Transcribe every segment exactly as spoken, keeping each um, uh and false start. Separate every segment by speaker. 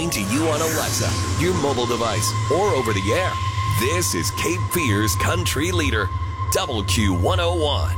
Speaker 1: listening to you on Alexa, your mobile device, or over the air. This is Cape Fear's Country Leader, W Q one oh one.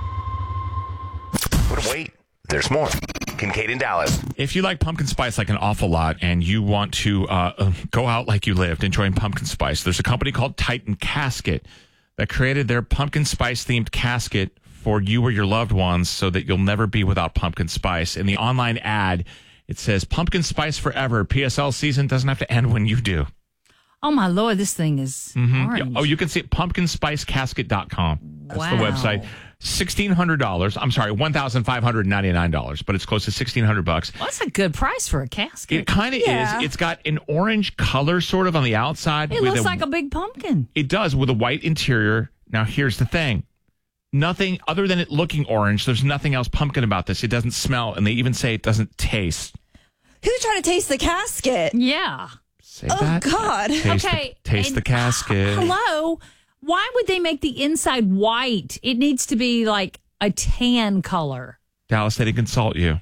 Speaker 2: But wait, there's more. Kincaid in Dallas.
Speaker 3: If you like pumpkin spice like an awful lot and you want to uh, go out like you lived, enjoying pumpkin spice, there's a company called Titan Casket that created their pumpkin spice themed casket for you or your loved ones so that you'll never be without pumpkin spice. In the online ad, it says pumpkin spice forever. P S L season doesn't have to end when you do.
Speaker 4: Oh, my Lord, this thing is
Speaker 3: Mm-hmm.
Speaker 4: orange.
Speaker 3: Oh, you can see it, pumpkin spice casket dot com. That's
Speaker 4: Wow.
Speaker 3: the website. sixteen hundred dollars. I'm sorry, one thousand five hundred ninety-nine dollars, but it's close to sixteen hundred bucks.
Speaker 4: Well, that's a good price for a casket.
Speaker 3: It kind of
Speaker 5: Yeah.
Speaker 3: is. It's got an orange color sort of on the outside.
Speaker 4: It
Speaker 3: with
Speaker 4: looks
Speaker 3: a,
Speaker 4: like a big pumpkin.
Speaker 3: It does, with a white interior. Now, here's the thing. Nothing other than it looking orange. There's nothing else pumpkin about this. It doesn't smell, and they even say it doesn't taste.
Speaker 5: Who's trying to taste the casket?
Speaker 4: Yeah.
Speaker 3: Say
Speaker 5: Oh,
Speaker 3: that.
Speaker 5: God.
Speaker 3: Taste
Speaker 4: Okay.
Speaker 3: The, taste
Speaker 4: and-
Speaker 3: the casket.
Speaker 4: Hello? Why would they make the inside white? It needs to be like a tan color.
Speaker 3: Dallas, they didn't consult you.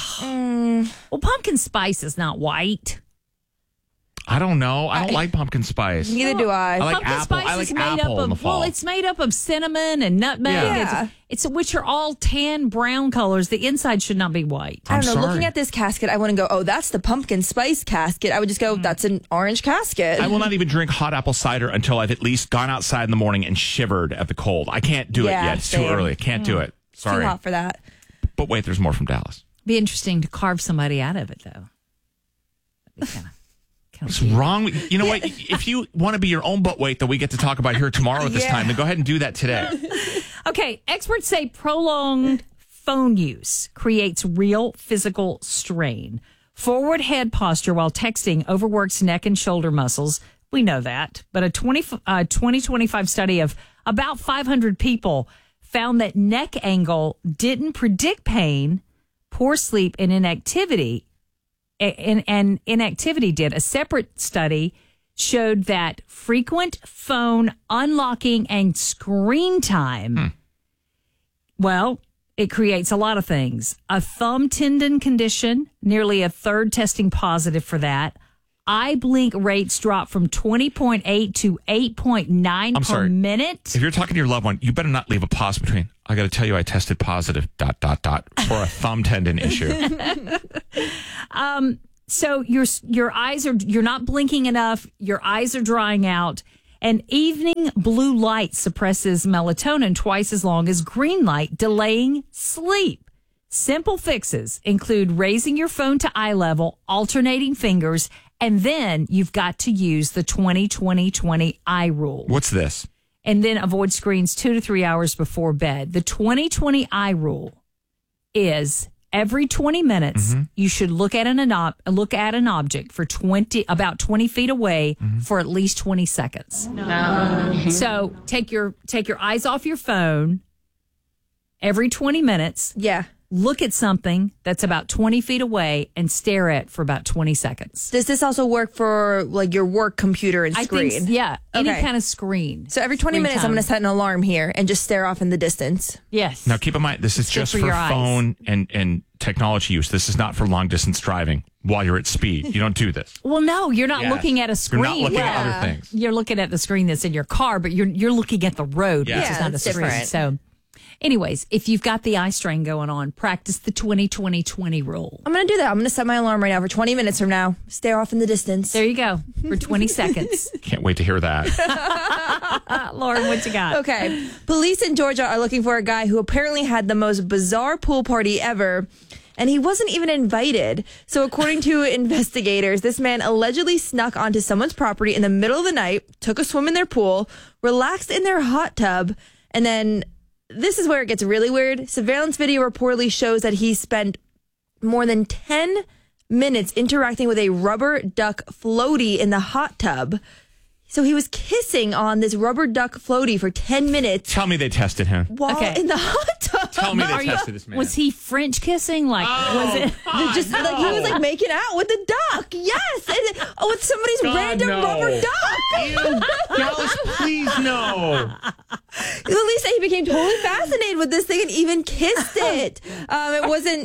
Speaker 4: Well, pumpkin spice is not white.
Speaker 3: I don't know. I don't like pumpkin spice.
Speaker 5: Neither do I.
Speaker 3: I like
Speaker 4: pumpkin
Speaker 3: apple.
Speaker 4: spice
Speaker 3: I like
Speaker 4: is made
Speaker 3: apple
Speaker 4: up
Speaker 3: in the
Speaker 4: of
Speaker 3: fall.
Speaker 4: well, it's made up of cinnamon and nutmeg.
Speaker 5: Yeah.
Speaker 4: It's, it's which are all tan brown colors. The inside should not be white.
Speaker 5: I don't know.
Speaker 3: I'm sorry.
Speaker 5: Looking at this casket, I wouldn't go, oh, that's the pumpkin spice casket. I would just go, that's an orange casket.
Speaker 3: I will not even drink hot apple cider until I've at least gone outside in the morning and shivered at the cold. I can't do
Speaker 5: Yeah,
Speaker 3: it yet. It's
Speaker 5: same.
Speaker 3: too early. I can't do it.
Speaker 5: Too
Speaker 3: Sorry.
Speaker 5: hot for that.
Speaker 3: But wait, there's more from Dallas.
Speaker 4: Be interesting to carve somebody out of it, though. That'd be kinda, kinda
Speaker 3: What's
Speaker 4: cute.
Speaker 3: wrong with you? Know what? If you want to be your own butt weight that we get to talk about here tomorrow at this
Speaker 5: Yeah.
Speaker 3: time, then go ahead and do that today.
Speaker 4: Okay, experts say prolonged phone use creates real physical strain. Forward head posture while texting overworks neck and shoulder muscles. We know that. But a twenty, uh, twenty twenty-five study of about five hundred people found that neck angle didn't predict pain, poor sleep, and inactivity. And, and inactivity did. A separate study showed that frequent phone unlocking and screen time,
Speaker 3: Hmm.
Speaker 4: well, it creates a lot of things. A thumb tendon condition, nearly a third testing positive for that. Eye blink rates dropped from twenty point eight to eight point nine
Speaker 3: I'm
Speaker 4: per
Speaker 3: sorry.
Speaker 4: minute.
Speaker 3: If you're talking to your loved one, you better not leave a pause between. I got to tell you, I tested positive. Dot dot dot for a thumb tendon issue.
Speaker 4: So your your eyes are you're not blinking enough. Your eyes are drying out. And evening blue light suppresses melatonin twice as long as green light, delaying sleep. Simple fixes include raising your phone to eye level, alternating fingers, and then you've got to use the twenty twenty twenty eye rule.
Speaker 3: What's this?
Speaker 4: And then avoid screens two to three hours before bed. The twenty twenty eye rule is every twenty minutes,
Speaker 3: Mm-hmm.
Speaker 4: you should look at an, an look at an object for twenty about twenty feet away
Speaker 3: Mm-hmm.
Speaker 4: for at least twenty seconds. So take your take your eyes off your phone every twenty minutes.
Speaker 5: Yeah.
Speaker 4: Look at something that's about twenty feet away and stare at for about twenty seconds.
Speaker 5: Does this also work for like your work computer and
Speaker 4: I
Speaker 5: screen?
Speaker 4: think, yeah, any
Speaker 5: Okay.
Speaker 4: kind of screen.
Speaker 5: So every twenty
Speaker 4: Screen
Speaker 5: minutes,
Speaker 4: time.
Speaker 5: I'm going to set an alarm here and just stare off in the distance.
Speaker 4: Yes.
Speaker 3: Now, keep in mind, this is
Speaker 4: It's good
Speaker 3: just
Speaker 4: for
Speaker 3: for,
Speaker 4: your eyes.
Speaker 3: phone and, and technology use. This is not for long distance driving while you're at speed. You don't do this.
Speaker 4: Well, no, you're not
Speaker 3: Yes.
Speaker 4: looking at a screen.
Speaker 3: You're not looking
Speaker 4: Yeah.
Speaker 3: at other things.
Speaker 4: You're looking at the screen that's in your car, but you're you're looking at the road,
Speaker 3: Yeah.
Speaker 4: which
Speaker 5: Yeah,
Speaker 4: is not a
Speaker 5: it's
Speaker 4: screen.
Speaker 5: different.
Speaker 4: So, anyways, if you've got the eye strain going on, practice the twenty twenty twenty rule.
Speaker 5: I'm going to do that. I'm going to set my alarm right now for twenty minutes from now. Stare off in the distance.
Speaker 4: There you go for twenty seconds.
Speaker 3: Can't wait to hear that.
Speaker 4: Uh, Lauren, what you got?
Speaker 5: Okay. Police in Georgia are looking for a guy who apparently had the most bizarre pool party ever. And he wasn't even invited. So according to investigators, this man allegedly snuck onto someone's property in the middle of the night, took a swim in their pool, relaxed in their hot tub, and then this is where it gets really weird. Surveillance video reportedly shows that he spent more than ten minutes interacting with a rubber duck floaty in the hot tub. So he was kissing on this rubber duck floaty for ten minutes
Speaker 3: Tell me they tested him.
Speaker 5: while
Speaker 4: Okay.
Speaker 5: in the hot tub.
Speaker 3: Tell me they
Speaker 4: Are you-
Speaker 3: tested this man.
Speaker 4: Was he French kissing? Like, was it?
Speaker 5: Just like he was like making out with the duck. Yes. And, oh, with somebody's
Speaker 3: God,
Speaker 5: random
Speaker 3: no.
Speaker 5: rubber duck.
Speaker 3: Ew, Dallas, please no.
Speaker 5: At least he became totally fascinated with this thing and even kissed it. Um, it wasn't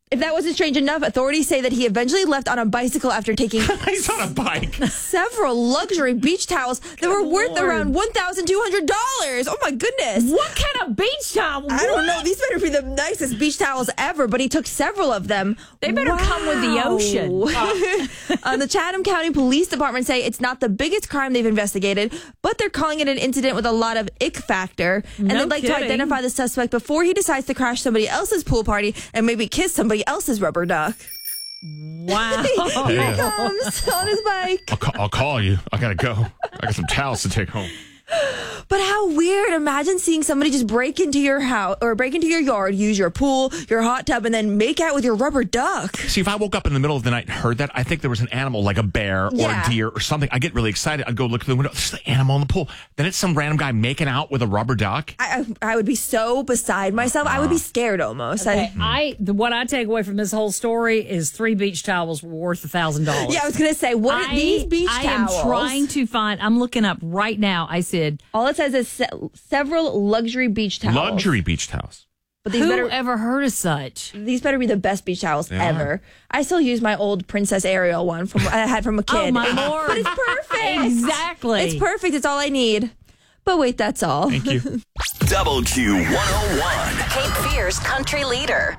Speaker 5: If that wasn't strange enough, authorities say that he eventually left on a bicycle after taking
Speaker 3: He's on a bike.
Speaker 5: several luxury beach towels that were worth
Speaker 4: Lord.
Speaker 5: around one thousand two hundred dollars. Oh my goodness.
Speaker 4: What kind of beach towel?
Speaker 5: I don't
Speaker 4: What?
Speaker 5: know. These better be the nicest beach towels ever, but he took several of them.
Speaker 4: They better come with the ocean.
Speaker 5: Uh, the Chatham County Police Department say it's not the biggest crime they've investigated, but they're calling it an incident with a lot of ick factor. And
Speaker 4: No
Speaker 5: they'd like
Speaker 4: kidding.
Speaker 5: to identify the suspect before he decides to crash somebody else's pool party and maybe kiss somebody else's rubber duck.
Speaker 4: Wow.
Speaker 5: Here he comes on his bike.
Speaker 3: I'll, ca- I'll call you. I gotta go. I got some towels to take home.
Speaker 5: But how weird. Imagine seeing somebody just break into your house or break into your yard, use your pool, your hot tub, and then make out with your rubber duck.
Speaker 3: See, if I woke up in the middle of the night and heard that, I think there was an animal like a bear or
Speaker 5: Yeah.
Speaker 3: a deer or something. I get really excited. I'd go look through the window. There's the animal in the pool. Then it's some random guy making out with a rubber duck.
Speaker 5: I, I I would be so beside myself. I would be scared almost.
Speaker 4: Okay,
Speaker 5: I,
Speaker 4: I the, what I take away from this whole story is three beach towels were worth a thousand dollars.
Speaker 5: yeah, I was going to say, what are
Speaker 4: I,
Speaker 5: these beach
Speaker 4: I
Speaker 5: towels?
Speaker 4: am trying to find. I'm looking up right now. I said,
Speaker 5: All it says is se- several luxury beach towels.
Speaker 3: Luxury beach towels.
Speaker 5: But these
Speaker 4: who
Speaker 5: better
Speaker 4: ever heard of such?
Speaker 5: these better be the best beach towels
Speaker 3: They
Speaker 5: ever.
Speaker 3: are.
Speaker 5: I still use my old Princess Ariel one from I had from a kid.
Speaker 4: Oh my lord!
Speaker 5: But it's perfect.
Speaker 4: Exactly.
Speaker 5: It's perfect. It's all I need. But wait, that's all.
Speaker 3: Thank you.
Speaker 1: Double Q one oh one.
Speaker 6: Cape Fear's country leader.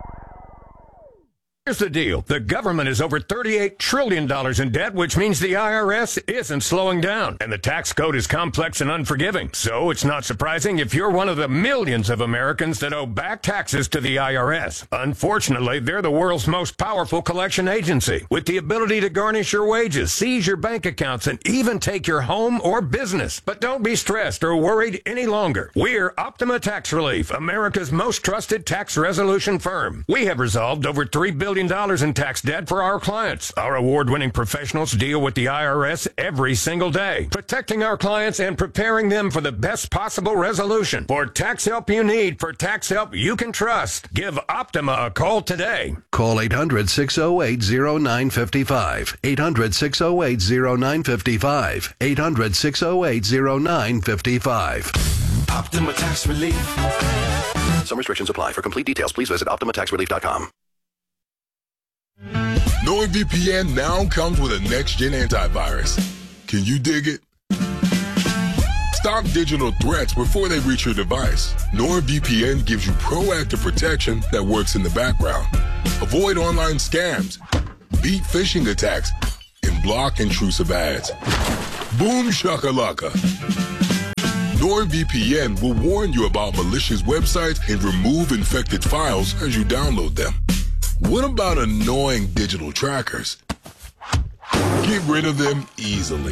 Speaker 7: Here's the deal. The government is over thirty-eight trillion dollars in debt, which means the I R S isn't slowing down. And the tax code is complex and unforgiving. So it's not surprising if you're one of the millions of Americans that owe back taxes to the I R S. Unfortunately, they're the world's most powerful collection agency, with the ability to garnish your wages, seize your bank accounts, and even take your home or business. But don't be stressed or worried any longer. We're Optima Tax Relief, America's most trusted tax resolution firm. We have resolved over three billion dollars in tax debt for our clients. Our award-winning professionals deal with the I R S every single day, protecting our clients and preparing them for the best possible resolution. For tax help you need, for tax help you can trust, give Optima a call today.
Speaker 8: Call eight hundred, six oh eight, oh nine five five. eight hundred, six oh eight, oh nine five five. eight hundred, six oh eight, oh nine five five.
Speaker 1: Optima Tax Relief.
Speaker 8: Some restrictions apply. For complete details, please visit optima tax relief dot com.
Speaker 9: NordVPN now comes with a next-gen antivirus. Can you dig it? Stop digital threats before they reach your device. NordVPN gives you proactive protection that works in the background. Avoid online scams, beat phishing attacks, and block intrusive ads. Boom shakalaka. NordVPN will warn you about malicious websites and remove infected files as you download them. What about annoying digital trackers? Get rid of them easily.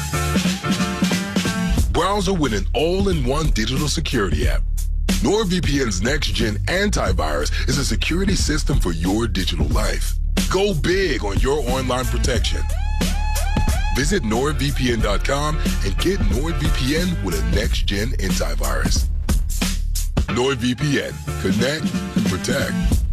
Speaker 9: Browser with an all-in-one digital security app. NordVPN's next-gen antivirus is a security system for your digital life. Go big on your online protection. Visit nord V P N dot com and get NordVPN with a next-gen antivirus. NordVPN. Connect and protect.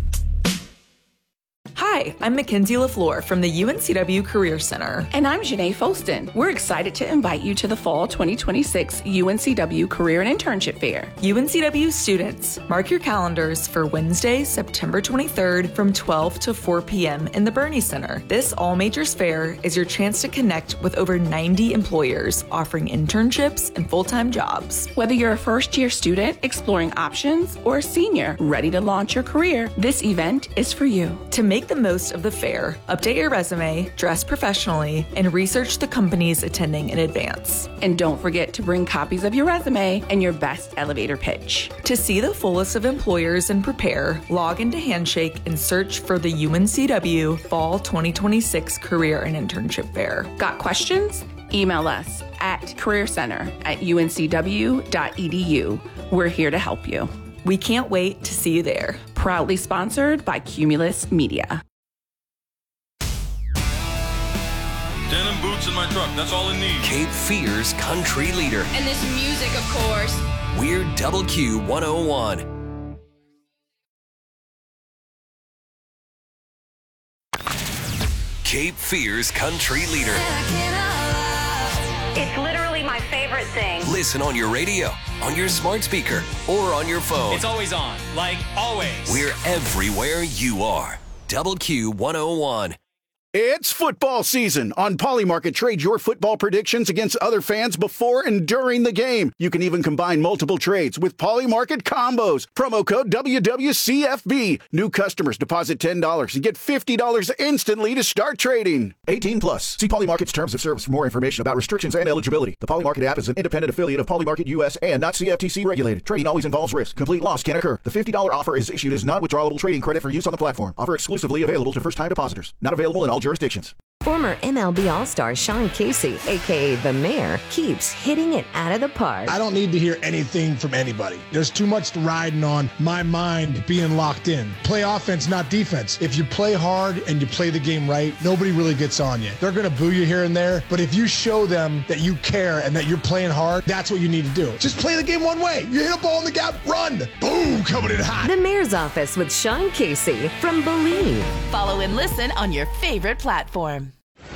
Speaker 10: Hi, I'm Mackenzie LaFleur from the U N C W Career Center.
Speaker 11: And I'm Janae Folston. We're excited to invite you to the Fall twenty twenty-six U N C W Career and Internship Fair.
Speaker 10: U N C W students, mark your calendars for Wednesday, September twenty-third from twelve to four p.m. in the Bernie Center. This all-majors fair is your chance to connect with over ninety employers offering internships and full-time jobs.
Speaker 11: Whether you're a first-year student exploring options or a senior ready to launch your career, this event is for you.
Speaker 10: To make the most of the fair, update your resume, dress professionally, and research the companies attending in advance.
Speaker 11: And don't forget to bring copies of your resume and your best elevator pitch.
Speaker 10: To see the fullest of employers and prepare, log into Handshake and search for the U N C W Fall twenty twenty-six Career and Internship Fair.
Speaker 11: Got questions? Email us at career center at u n c w dot e d u. We're here to help you.
Speaker 10: We can't wait to see you there.
Speaker 11: Proudly sponsored by Cumulus Media.
Speaker 12: Denim boots in my truck. That's all it needs.
Speaker 1: Cape Fear's country leader.
Speaker 13: And this music, of course.
Speaker 1: We're Double Q one oh one. Cape Fear's country leader.
Speaker 6: It's literally my favorite thing.
Speaker 1: Listen on your radio, on your smart speaker, or on your phone.
Speaker 14: It's always on, like always.
Speaker 1: We're everywhere you are. Double Q one oh one.
Speaker 15: It's football season. On Polymarket, trade your football predictions against other fans before and during the game. You can even combine multiple trades with Polymarket combos. Promo code W W C F B. New customers deposit ten dollars and get fifty dollars instantly to start trading. eighteen plus. See Polymarket's terms of service for more information about restrictions and eligibility. The Polymarket app is an independent affiliate of Polymarket U S and not C F T C regulated. Trading always involves risk. Complete loss can occur. The fifty dollars offer is issued as non-withdrawable trading credit for use on the platform. Offer exclusively available to first-time depositors. Not available in all jurisdictions.
Speaker 16: Former M L B All-Star Sean Casey, a k a. The Mayor, keeps hitting it out of the park.
Speaker 17: I don't need to hear anything from anybody. There's too much riding on my mind being locked in. Play offense, not defense. If you play hard and you play the game right, nobody really gets on you. They're going to boo you here and there, but if you show them that you care and that you're playing hard, that's what you need to do. Just play the game one way. You hit a ball in the gap, run. Boom, coming in hot.
Speaker 16: The Mayor's Office with Sean Casey from Believe.
Speaker 6: Follow and listen on your favorite platform.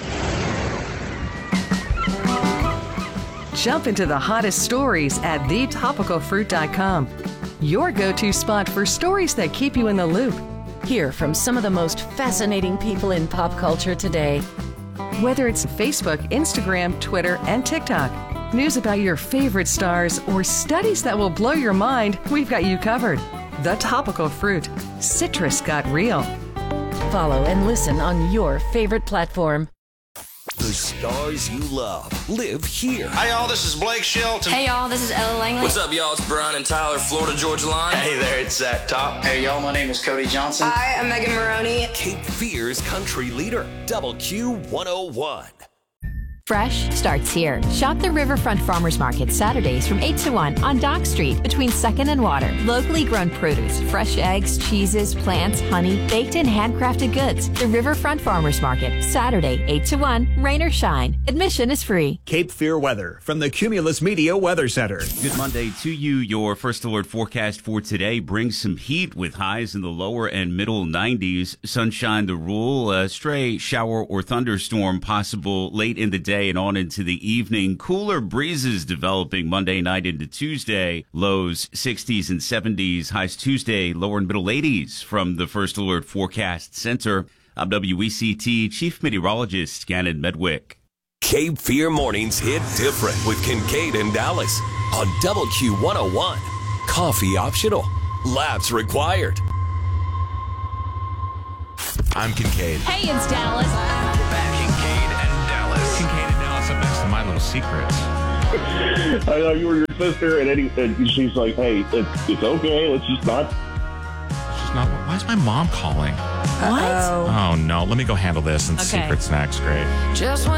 Speaker 18: Jump into the hottest stories at the topical fruit dot com. Your go-to spot for stories that keep you in the loop.
Speaker 6: Hear from some of the most fascinating people in pop culture today.
Speaker 18: Whether it's Facebook, Instagram, Twitter, and TikTok, news about your favorite stars, or studies that will blow your mind, we've got you covered. The Topical Fruit. Citrus got real.
Speaker 6: Follow and listen on your favorite platform.
Speaker 1: The stars you love live here.
Speaker 19: Hey, y'all, this is Blake Shelton.
Speaker 13: Hey, y'all, this is Ella Langley.
Speaker 19: What's up, y'all? It's Brian and Tyler, Florida Georgia Line. Hey there, it's Zach Top. Hey, y'all, my name is Cody Johnson.
Speaker 13: Hi, I'm Megan Maroney.
Speaker 1: Cape Fear's country leader, Double Q one oh one.
Speaker 20: Fresh starts here. Shop the Riverfront Farmers Market Saturdays from eight to one on Dock Street between second and Water. Locally grown produce, fresh eggs, cheeses, plants, honey, baked and handcrafted goods. The Riverfront Farmers Market, Saturday, eight to one, rain or shine. Admission is free.
Speaker 21: Cape Fear weather from the Cumulus Media Weather Center.
Speaker 22: Good Monday to you. Your First Alert forecast for today brings some heat with highs in the lower and middle nineties. Sunshine the rule. A stray shower or thunderstorm possible late in the day and on into the evening. Cooler breezes developing Monday night into Tuesday. Lows sixties and seventies. Highs Tuesday, lower and middle eighties from the First Alert Forecast Center. I'm W E C T Chief Meteorologist Gannon Medwick.
Speaker 1: Cape Fear mornings hit different with Kincaid and Dallas on Double Q one oh one. Coffee optional. Labs required.
Speaker 2: I'm Kincaid.
Speaker 4: Hey, it's Dallas.
Speaker 2: Kincaid and Dallas.
Speaker 3: Kincaid and Dallas up next to My Little Secrets.
Speaker 23: I know you were your sister, and, Eddie, and she's like, hey, it's, it's okay. Let's just not.
Speaker 3: It's just not. Why is my mom calling?
Speaker 4: What?
Speaker 3: Oh, no. Let me go handle this, and
Speaker 4: Okay.
Speaker 3: Secrets next. Great.
Speaker 13: Just when